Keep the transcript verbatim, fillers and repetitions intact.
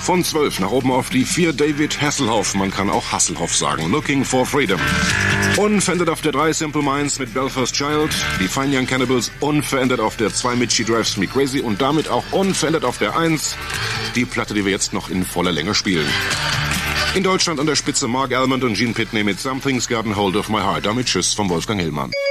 Von zwölf nach oben auf die vier David Hasselhoff, man kann auch Hasselhoff sagen, Looking for Freedom. Unverändert auf der drei Simple Minds mit Belfast Child, die Fine Young Cannibals unverändert auf der zwei mit She Drives Me Crazy und damit auch unverändert auf der eins, die Platte, die wir jetzt noch in voller Länge spielen. In Deutschland an der Spitze Mark Almond und Gene Pitney mit Something's Gotten Hold of My Heart. Damit tschüss vom Wolfgang Hillmann.